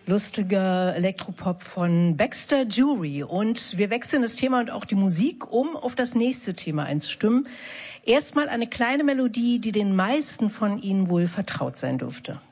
lustiger Elektropop von Baxter Jury. Und wir wechseln das Thema und auch die Musik, um auf das nächste Thema einzustimmen. Erstmal eine kleine Melodie, die den meisten von Ihnen wohl vertraut sein dürfte.